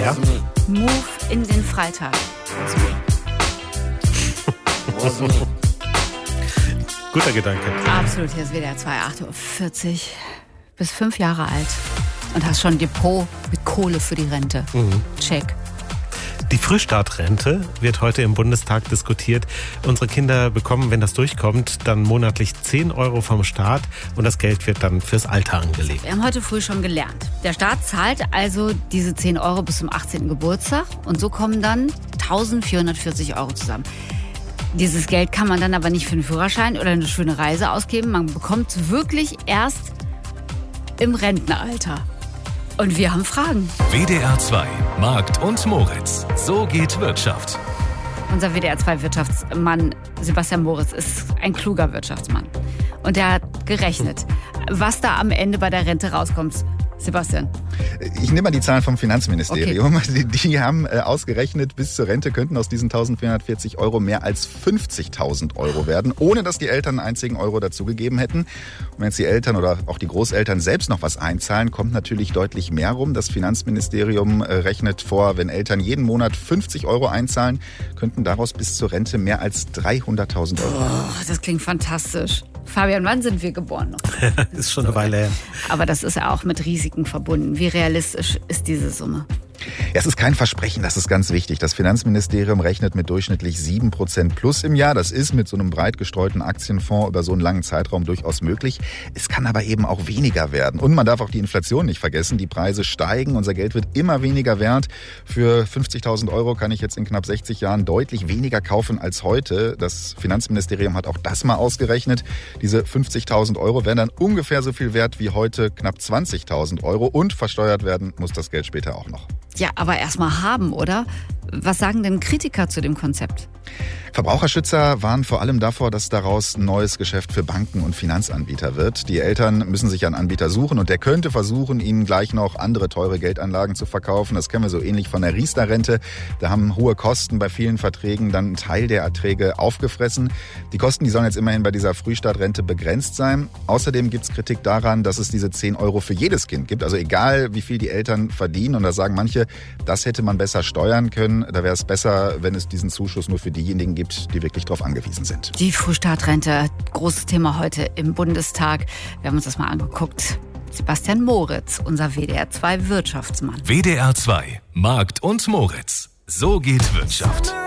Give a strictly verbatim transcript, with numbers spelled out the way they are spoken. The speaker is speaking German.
Ja. Move in den Freitag. Guter Gedanke. Absolut, hier ist W D R zwei, acht Uhr vierzig. Bis fünf Jahre alt und hast schon ein Depot mit Kohle für die Rente. Mhm. Check. Die Frühstartrente wird heute im Bundestag diskutiert. Unsere Kinder bekommen, wenn das durchkommt, dann monatlich zehn Euro vom Staat und das Geld wird dann fürs Alter angelegt. Wir haben heute früh schon gelernt. Der Staat zahlt also diese zehn Euro bis zum achtzehnten Geburtstag und so kommen dann eintausendvierhundertvierzig Euro zusammen. Dieses Geld kann man dann aber nicht für einen Führerschein oder eine schöne Reise ausgeben. Man bekommt es wirklich erst im Rentenalter. Und wir haben Fragen. W D R zwei, Markt und Moritz. So geht Wirtschaft. Unser W D R zwei Wirtschaftsmann Sebastian Moritz ist ein kluger Wirtschaftsmann. Und der hat gerechnet, was da am Ende bei der Rente rauskommt. Sebastian. Ich nehme mal die Zahlen vom Finanzministerium. Okay. Die, die haben äh, ausgerechnet, bis zur Rente könnten aus diesen eintausendvierhundertvierzig Euro mehr als fünfzigtausend Euro werden, ohne dass die Eltern einen einzigen Euro dazugegeben hätten. Und wenn jetzt die Eltern oder auch die Großeltern selbst noch was einzahlen, kommt natürlich deutlich mehr rum. Das Finanzministerium äh, rechnet vor, wenn Eltern jeden Monat fünfzig Euro einzahlen, könnten daraus bis zur Rente mehr als dreihunderttausend Euro. Oh, das klingt fantastisch. Fabian, wann sind wir geboren noch? Ist schon eine Weile her. Aber das ist ja auch mit Risiken verbunden. Wie realistisch ist diese Summe? Ja, es ist kein Versprechen, das ist ganz wichtig. Das Finanzministerium rechnet mit durchschnittlich sieben Prozent plus im Jahr. Das ist mit so einem breit gestreuten Aktienfonds über so einen langen Zeitraum durchaus möglich. Es kann aber eben auch weniger werden. Und man darf auch die Inflation nicht vergessen. Die Preise steigen, unser Geld wird immer weniger wert. Für fünfzigtausend Euro kann ich jetzt in knapp sechzig Jahren deutlich weniger kaufen als heute. Das Finanzministerium hat auch das mal ausgerechnet. Diese fünfzigtausend Euro wären dann ungefähr so viel wert wie heute knapp zwanzigtausend Euro. Und versteuert werden muss das Geld später auch noch. Ja, aber erstmal haben, oder? Was sagen denn Kritiker zu dem Konzept? Verbraucherschützer warnen vor allem davor, dass daraus ein neues Geschäft für Banken und Finanzanbieter wird. Die Eltern müssen sich einen Anbieter suchen und der könnte versuchen, ihnen gleich noch andere teure Geldanlagen zu verkaufen. Das kennen wir so ähnlich von der Riester-Rente. Da haben hohe Kosten bei vielen Verträgen dann einen Teil der Erträge aufgefressen. Die Kosten, die sollen jetzt immerhin bei dieser Frühstartrente begrenzt sein. Außerdem gibt es Kritik daran, dass es diese zehn Euro für jedes Kind gibt. Also egal, wie viel die Eltern verdienen. Und da sagen manche, das hätte man besser steuern können. Da wäre es besser, wenn es diesen Zuschuss nur für diejenigen gibt, die wirklich darauf angewiesen sind. Die Frühstartrente, großes Thema heute im Bundestag. Wir haben uns das mal angeguckt. Sebastian Moritz, unser W D R zwei Wirtschaftsmann. W D R zwei, Markt und Moritz. So geht Wirtschaft.